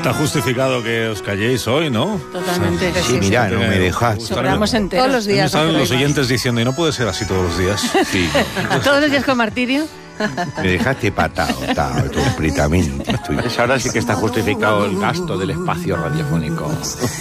Está justificado que os calléis hoy, ¿no? Totalmente. Sí, mira, no me dejas. Sobramos enteros. Todos los días. Estaban los hacéis. oyentes diciendo, y no puede ser así todos los días. Sí, Todos los días con martirio. me dejaste patado, completamente. Ahora sí que está justificado el gasto del espacio radiofónico.